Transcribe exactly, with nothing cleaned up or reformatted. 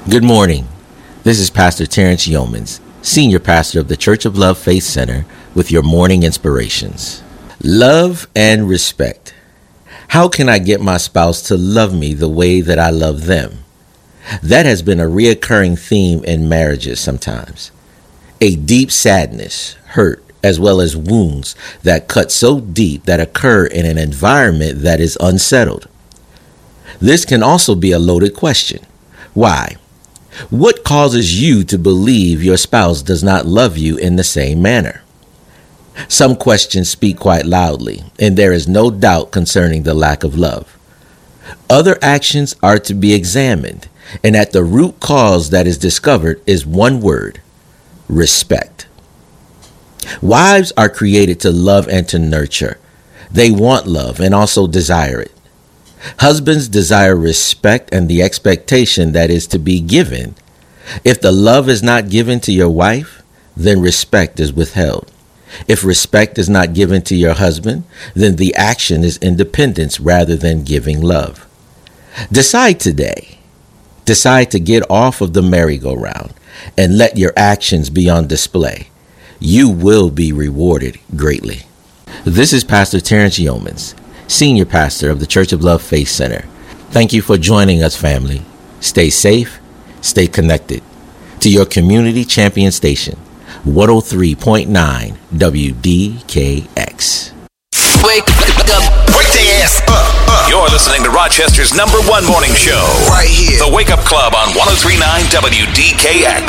Good morning. This is Pastor Terrence Yeomans, Senior Pastor of the Church of Love Faith Center, with your morning inspirations. Love and respect. How can I get my spouse to love me the way that I love them? That has been a reoccurring theme in marriages sometimes. A deep sadness, hurt, as well as wounds that cut so deep that occur in an environment that is unsettled. This can also be a loaded question. Why? What causes you to believe your spouse does not love you in the same manner? Some questions speak quite loudly, and there is no doubt concerning the lack of love. Other actions are to be examined, and at the root cause that is discovered is one word: respect. Wives are created to love and to nurture. They want love and also desire it. Husbands desire respect and the expectation that is to be given. If the love is not given to your wife, then respect is withheld. If respect is not given to your husband, then the action is independence rather than giving love. Decide today. Decide to get off of the merry-go-round and let your actions be on display. You will be rewarded greatly. This is Pastor Terrence Yeomans, Senior Pastor of the Church of Love Faith Center. Thank you for joining us, family. Stay safe, stay connected to your community champion station, one oh three point nine W D K X. Wake up, wake their ass up, up. You're listening to Rochester's number one morning show. Right here. The Wake Up Club on one oh three point nine W D K X.